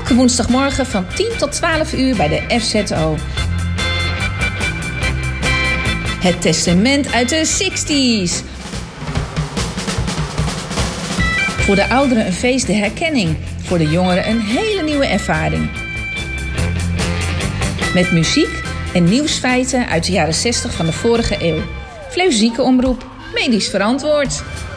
Elke woensdagmorgen van 10 tot 12 uur bij de FZO. Het testament uit de 60s. Voor de ouderen een feest de herkenning. Voor de jongeren een hele nieuwe ervaring. Met muziek en nieuwsfeiten uit de jaren 60 van de vorige eeuw. Fleuzieke omroep, medisch verantwoord.